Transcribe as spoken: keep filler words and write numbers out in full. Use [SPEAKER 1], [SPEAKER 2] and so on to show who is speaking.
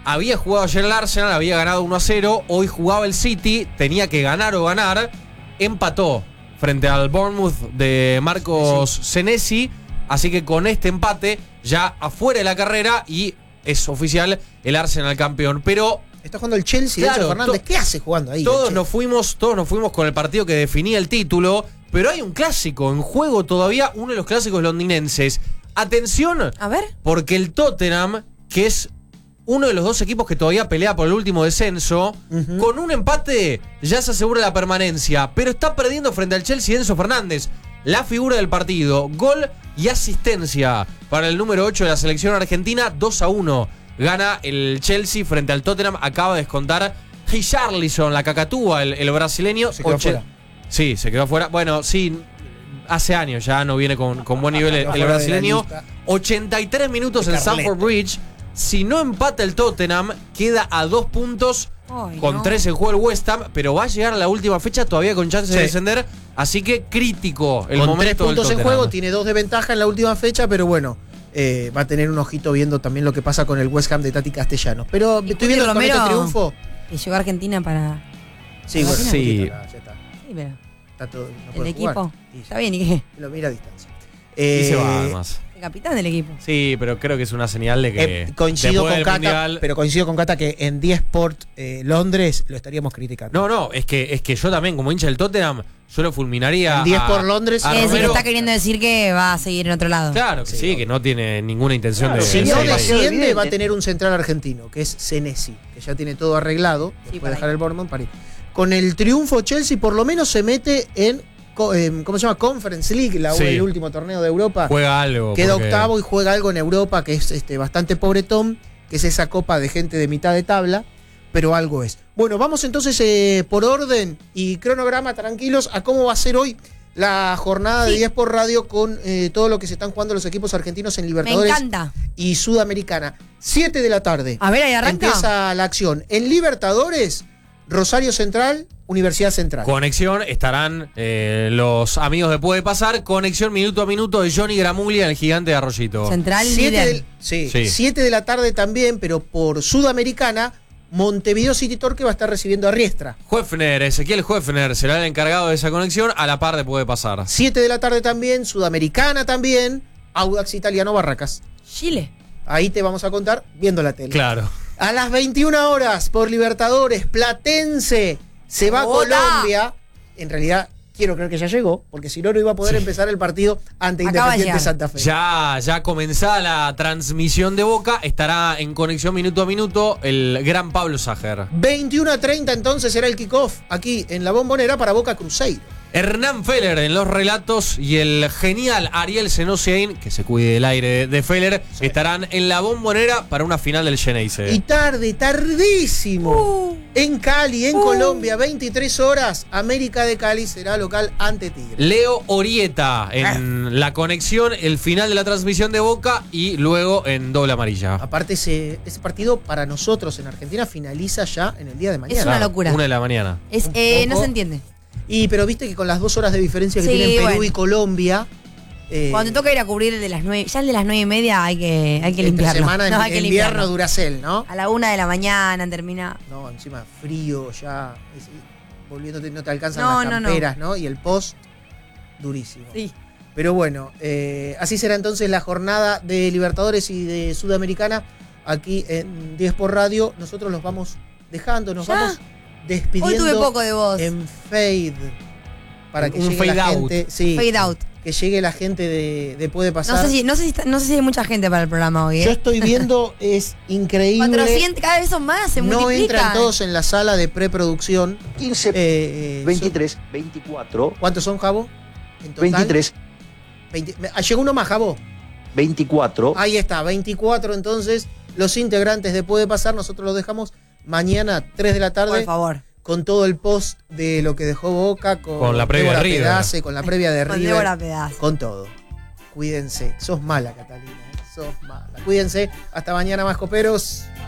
[SPEAKER 1] había jugado ayer el Arsenal, había ganado uno a cero, hoy jugaba el City, tenía que ganar o ganar, empató frente al Bournemouth de Marcos sí. Senesi, así que con este empate ya afuera de la carrera y es oficial el Arsenal campeón, pero...
[SPEAKER 2] Está jugando el Chelsea, claro, Enzo Fernández, ¿qué hace jugando ahí?
[SPEAKER 1] Todos nos fuimos, todos nos fuimos con el partido que definía el título, pero hay un clásico en juego todavía, uno de los clásicos londinenses. Atención,
[SPEAKER 3] a ver,
[SPEAKER 1] porque el Tottenham, que es uno de los dos equipos que todavía pelea por el último descenso, uh-huh. con un empate ya se asegura la permanencia, pero está perdiendo frente al Chelsea Enzo Fernández, la figura del partido, gol y asistencia para el número ocho de la selección argentina, dos a uno. Gana el Chelsea frente al Tottenham, acaba de descontar Richarlison, la cacatúa, el, el brasileño.
[SPEAKER 2] Se quedó
[SPEAKER 1] Oche-
[SPEAKER 2] fuera.
[SPEAKER 1] Sí, se quedó fuera. Bueno, sí, hace años ya no viene con, con buen nivel el, el brasileño. ochenta y tres minutos en Stamford Bridge. Si no empata el Tottenham, queda a dos puntos. Ay, con no. tres en juego el West Ham, pero va a llegar a la última fecha todavía con chance sí. de descender. Así que crítico el
[SPEAKER 2] con
[SPEAKER 1] momento
[SPEAKER 2] tres puntos
[SPEAKER 1] del
[SPEAKER 2] en juego, tiene dos de ventaja en la última fecha, pero bueno. Eh, va a tener un ojito viendo también lo que pasa con el West Ham de Tati Castellanos. Pero estoy viendo con este triunfo.
[SPEAKER 3] Y llegó a Argentina para.
[SPEAKER 2] Sí, bueno,
[SPEAKER 1] sí.
[SPEAKER 2] Ya está.
[SPEAKER 3] Sí, pero.
[SPEAKER 2] Está todo, no
[SPEAKER 3] el equipo.
[SPEAKER 2] Jugar.
[SPEAKER 3] Está bien, ¿y qué?
[SPEAKER 2] Lo mira a distancia.
[SPEAKER 1] Eh, y se va, además.
[SPEAKER 3] El capitán del equipo.
[SPEAKER 1] Sí, pero creo que es una señal de que.
[SPEAKER 2] Eh, coincido con Cata,
[SPEAKER 1] mundial...
[SPEAKER 2] pero coincido con Cata que en D Sport eh, Londres lo estaríamos criticando.
[SPEAKER 1] No, no, es que, es que yo también, como hincha del Tottenham, yo lo fulminaría.
[SPEAKER 2] En D Sport Londres.
[SPEAKER 3] Es decir, que está queriendo decir que va a seguir en otro lado.
[SPEAKER 1] Claro que sí, sí que no tiene ninguna intención
[SPEAKER 2] claro,
[SPEAKER 1] de.
[SPEAKER 2] Si
[SPEAKER 1] de
[SPEAKER 2] no desciende, va a tener un central argentino, que es Senesi, que ya tiene todo arreglado. Sí, puede dejar el Bournemouth para ir. Con el triunfo, Chelsea por lo menos se mete en. ¿Cómo se llama? Conference League, la, sí. el último torneo de Europa.
[SPEAKER 1] Juega algo.
[SPEAKER 2] Queda porque... octavo y juega algo en Europa, que es este, bastante pobretón, que es esa copa de gente de mitad de tabla, pero algo es. Bueno, vamos entonces eh, por orden y cronograma, tranquilos, a cómo va a ser hoy la jornada sí. de diez por radio con eh, todo lo que se están jugando los equipos argentinos en Libertadores.
[SPEAKER 3] Me encanta.
[SPEAKER 2] Y Sudamericana. siete de la tarde.
[SPEAKER 3] A ver, ahí arranca.
[SPEAKER 2] Empieza la acción. En Libertadores, Rosario Central, Universidad Central.
[SPEAKER 1] Conexión, estarán eh, los amigos de Puede Pasar. Conexión minuto a minuto de Johnny Gramuglia, el gigante de Arroyito.
[SPEAKER 3] Central
[SPEAKER 2] siete de, sí, sí. siete de la tarde también, pero por Sudamericana, Montevideo City Torque va a estar recibiendo a Riestra.
[SPEAKER 1] Huefner, Ezequiel Huefner será el encargado de esa conexión, a la par de Puede Pasar.
[SPEAKER 2] siete de la tarde también, Sudamericana también, Audax Italiano Barracas.
[SPEAKER 3] Chile.
[SPEAKER 2] Ahí te vamos a contar viendo la tele.
[SPEAKER 1] Claro.
[SPEAKER 2] A las veintiuna horas por Libertadores, Platense se va a Colombia. En realidad, quiero creer que ya llegó, porque si no, no iba a poder sí. empezar el partido ante Acaba Independiente Santa Fe.
[SPEAKER 1] Ya, ya comenzada la transmisión de Boca, estará en conexión minuto a minuto el gran Pablo Sajer.
[SPEAKER 2] veintiuna treinta entonces será el kickoff aquí en la Bombonera para Boca Cruzeiro.
[SPEAKER 1] Hernán Feller en los relatos y el genial Ariel Senosiain, que se cuide del aire de Feller, sí. estarán en la Bombonera para una final del Geneise.
[SPEAKER 2] Y tarde, tardísimo, uh, en Cali, en uh. Colombia, veintitrés horas, América de Cali será local ante Tigre.
[SPEAKER 1] Leo Orieta en ah. la conexión, el final de la transmisión de Boca y luego en doble amarilla.
[SPEAKER 2] Aparte, ese, ese partido para nosotros en Argentina finaliza ya en el día de mañana.
[SPEAKER 3] Es una locura.
[SPEAKER 1] Una de la mañana.
[SPEAKER 3] Es, eh, no se entiende.
[SPEAKER 2] Y pero viste que con las dos horas de diferencia que sí, tienen Perú bueno. y Colombia.
[SPEAKER 3] Eh, Cuando te toca ir a cubrir el de las nueve, ya el de las nueve y media hay que, hay que limpiarlo.
[SPEAKER 2] Semana
[SPEAKER 3] no,
[SPEAKER 2] en, hay que invierno Duracell, ¿no?
[SPEAKER 3] A la una de la mañana termina.
[SPEAKER 2] No, encima frío ya. Es, volviéndote, no te alcanzan
[SPEAKER 3] no,
[SPEAKER 2] las camperas, no, no. ¿no? Y el post, durísimo.
[SPEAKER 3] Sí.
[SPEAKER 2] Pero bueno, eh, así será entonces la jornada de Libertadores y de Sudamericana aquí en diez por Radio. Nosotros los vamos dejando, nos ¿Ya? vamos despidiendo.
[SPEAKER 3] Hoy tuve poco de voz.
[SPEAKER 2] En fade. Para que
[SPEAKER 1] un
[SPEAKER 2] llegue
[SPEAKER 1] fade
[SPEAKER 2] la
[SPEAKER 1] out.
[SPEAKER 2] gente. Sí,
[SPEAKER 3] fade out.
[SPEAKER 2] Que llegue la gente de, de Puede Pasar.
[SPEAKER 3] No sé, si, no, sé si está, no sé si hay mucha gente para el programa hoy. ¿eh?
[SPEAKER 2] Yo estoy viendo, es increíble.
[SPEAKER 3] cuatrocientos, cada vez son más, se
[SPEAKER 2] no
[SPEAKER 3] multiplican.
[SPEAKER 2] Entran todos en la sala de preproducción.
[SPEAKER 4] quince,
[SPEAKER 2] eh,
[SPEAKER 4] veintitrés,
[SPEAKER 2] son,
[SPEAKER 4] veinticuatro.
[SPEAKER 2] ¿Cuántos son, Jabo? En total,
[SPEAKER 4] veintitrés.
[SPEAKER 2] veinte, llegó uno más, Jabo.
[SPEAKER 4] veinticuatro.
[SPEAKER 2] Ahí está, veinticuatro entonces. Los integrantes de Puede Pasar, nosotros los dejamos mañana tres de la tarde.
[SPEAKER 3] Por favor.
[SPEAKER 2] Con todo el post de lo que dejó Boca, con,
[SPEAKER 1] con la previa
[SPEAKER 2] Débora
[SPEAKER 1] de River.
[SPEAKER 2] Pedace, con la previa de
[SPEAKER 3] con
[SPEAKER 2] River.
[SPEAKER 3] Débora Pedace.
[SPEAKER 2] Con todo. Cuídense. Sos mala, Catalina. Sos mala. Cuídense. Hasta mañana, más coperos.